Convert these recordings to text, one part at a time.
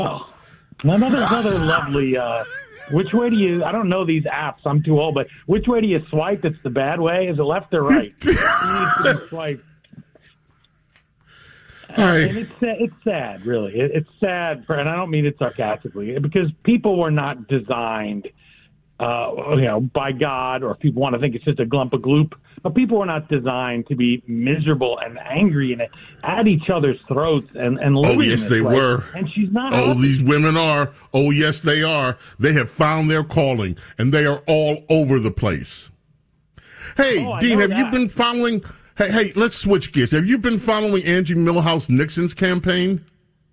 Another lovely. Which way do you? I don't know these apps. I'm too old. But which way do you swipe? It's the bad way. Is it left or right? Swipe. And it's sad, really. It's sad, and I don't mean it sarcastically, because people were not designed, by God, or if people want to think it's just a glump of gloop, but people were not designed to be miserable and angry and at each other's throats and living. Oh, yes, they were. And she's not. Oh, these women are. Oh, yes, they are. They have found their calling, and they are all over the place. Hey, Dean, have you been following? Hey, let's switch gears. Have you been following Angie Milhouse Nixon's campaign?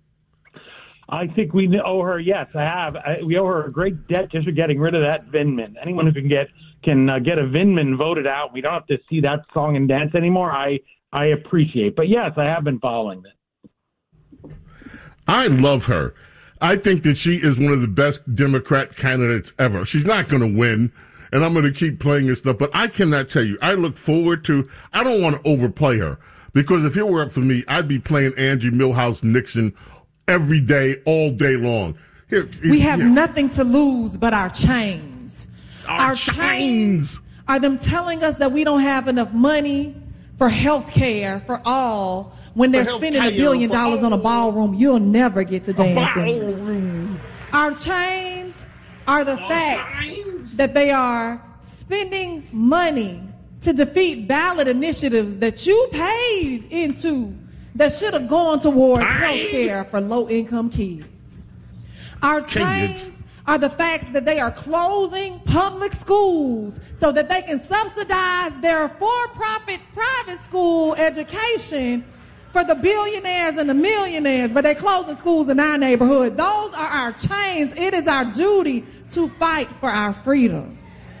I think we owe her. Yes, I have. We owe her a great debt just for getting rid of that Vindman. Anyone who can get a Vindman voted out. We don't have to see that song and dance anymore. I appreciate. But yes, I have been following it. I love her. I think that she is one of the best Democrat candidates ever. She's not going to win, and I'm going to keep playing this stuff. But I cannot tell you. I look forward to. I don't want to overplay her, because if it were up for me, I'd be playing Angie Milhouse Nixon every day, all day long. We have nothing to lose but our chains. Our chains are them telling us that we don't have enough money for health care for all when they're spending $1 billion on a ballroom you'll never get to dance in. Our chains are the fact that they are spending money to defeat ballot initiatives that you paid into that should have gone towards health care for low-income kids. Our chains are the fact that they are closing public schools so that they can subsidize their for-profit private school education for the billionaires and the millionaires, but they're closing schools in our neighborhood. Those are our chains. It is our duty to fight for our freedom.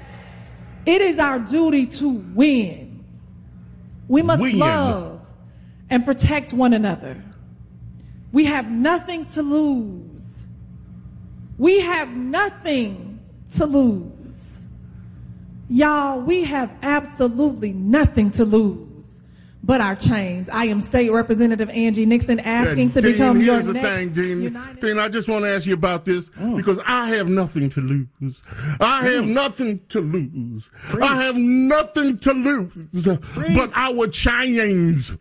It is our duty to win. We must love and protect one another. We have nothing to lose. We have nothing to lose. Y'all, we have absolutely nothing to lose but our chains. I am State Representative Angie Nixon asking to become your next Dean, I just want to ask you about this because I have nothing to lose. I have nothing to lose. I have nothing to lose but our chains.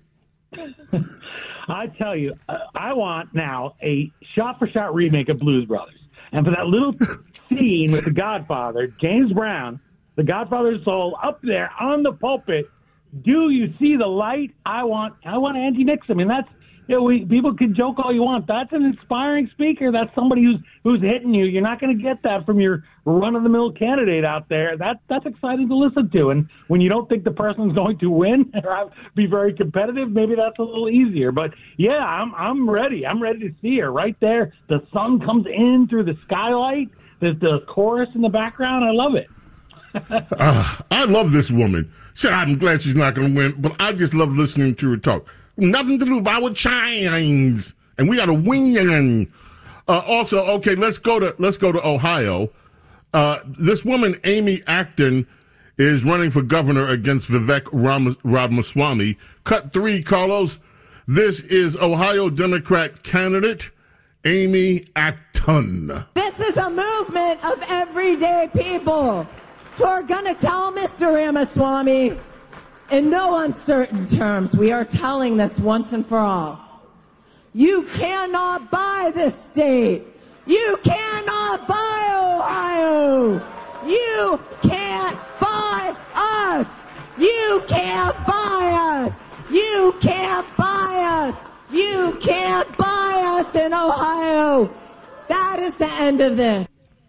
I tell you, I want now a shot-for-shot remake of Blues Brothers. And for that little scene with the Godfather, James Brown, the Godfather's soul, up there on the pulpit, do you see the light? I want Angie Nixon. I mean, that's, people can joke all you want. That's an inspiring speaker. That's somebody who's hitting you. You're not going to get that from your run-of-the-mill candidate out there. That's exciting to listen to. And when you don't think the person's going to win or be very competitive, maybe that's a little easier. But yeah, I'm ready. I'm ready to see her right there. The sun comes in through the skylight. There's the chorus in the background. I love it. I love this woman. Sure, I'm glad she's not going to win, but I just love listening to her talk. Nothing to lose but our chains, and we got to win. Also, okay, let's go to Ohio. This woman, Amy Acton, is running for governor against Vivek Ramaswamy. Cut 3, Carlos. This is Ohio Democrat candidate Amy Acton. This is a movement of everyday people who are going to tell Mr. Ramaswamy in no uncertain terms, we are telling this once and for all. You cannot buy this state. You cannot buy Ohio. You can't buy us. You can't buy us. You can't buy us. You can't buy us in Ohio. That is the end of this.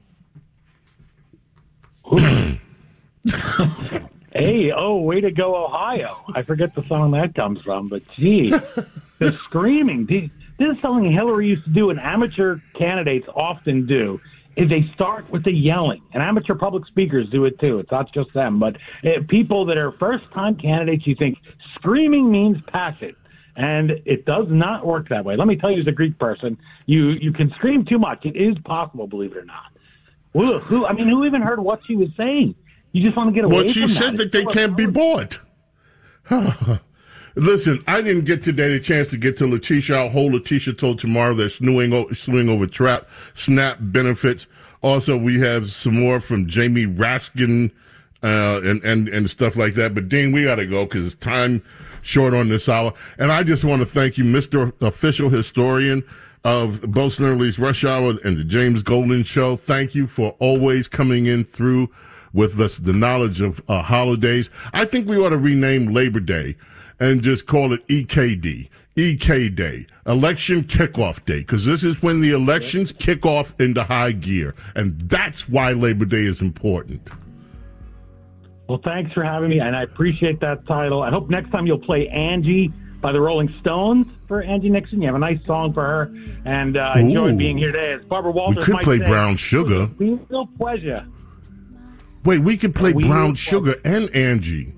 Hey, way to go, Ohio. I forget the song that comes from, but gee, the screaming. This is something Hillary used to do and amateur candidates often do, is they start with the yelling. And amateur public speakers do it too. It's not just them. But people that are first-time candidates, you think screaming means passion. And it does not work that way. Let me tell you, as a Greek person, you can scream too much. It is possible, believe it or not. Who even heard what she was saying? You just want to get away from that. Well, she said that they can't be bought. Listen, I didn't get today the chance to get to Letitia. I'll hold Letitia till tomorrow. They're suing over SNAP benefits. Also, we have some more from Jamie Raskin and stuff like that. But, Dean, we got to go because it's time short on this hour. And I just want to thank you, Mr. Official Historian of Bo Snerdley's Rush Hour and the James Golden Show. Thank you for always coming in through with us the knowledge of holidays. I think we ought to rename Labor Day and just call it EKD, EK Day, Election Kickoff Day, because this is when the elections kick off into high gear, and that's why Labor Day is important. Well, thanks for having me, and I appreciate that title. I hope next time you'll play Angie by the Rolling Stones for Angie Nixon. You have a nice song for her, and I enjoyed being here today. As Barbara Walters we could play Brown Sugar. It was a real pleasure. Wait, we could play Brown Sugar and Angie.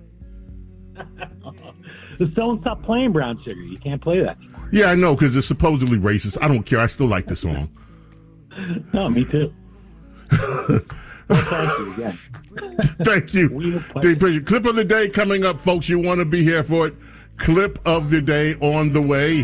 The Stones stopped playing Brown Sugar. You can't play that anymore. Yeah, I know, because it's supposedly racist. I don't care. I still like the song. No, me too. Well, thank you again. Thank you. Clip of the day coming up, folks. You want to be here for it. Clip of the day on the way.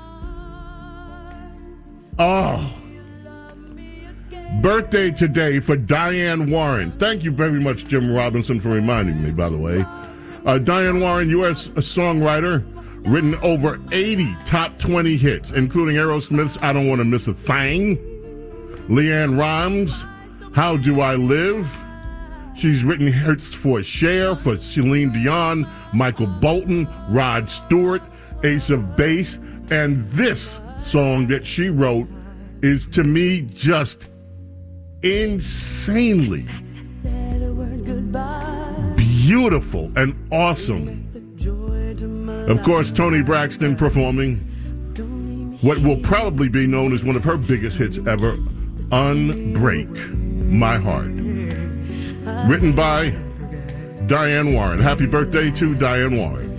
Oh. Birthday today for Diane Warren. Thank you very much, Jim Robinson, for reminding me, by the way. Diane Warren, U.S. songwriter, written over 80 top 20 hits, including Aerosmith's I Don't Want to Miss a Thing, Leanne Rimes' How Do I Live. She's written hits for Cher, for Celine Dion, Michael Bolton, Rod Stewart, Ace of Base, and this song that she wrote is, to me, just insanely beautiful and awesome. Of course, Toni Braxton performing what will probably be known as one of her biggest hits ever, Unbreak My Heart. Written by Diane Warren. Happy birthday to Diane Warren.